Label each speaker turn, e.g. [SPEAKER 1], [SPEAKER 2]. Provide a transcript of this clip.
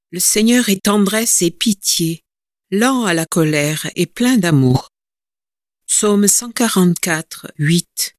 [SPEAKER 1] Le Seigneur est tendresse et pitié, lent à la colère et plein d'amour. Psaume 144, 8.